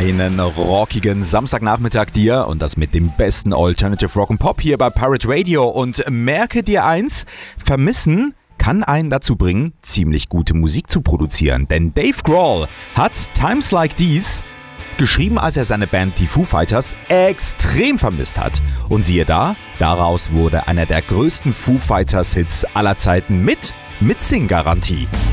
Einen rockigen Samstagnachmittag dir und das mit dem besten Alternative Rock und Pop hier bei Pirate Radio. Und merke dir eins, vermissen kann einen dazu bringen, ziemlich gute Musik zu produzieren. Denn Dave Grohl hat Times Like These geschrieben, als er seine Band, die Foo Fighters, extrem vermisst hat. Und siehe da, daraus wurde einer der größten Foo Fighters Hits aller Zeiten mit Sing-Garantie.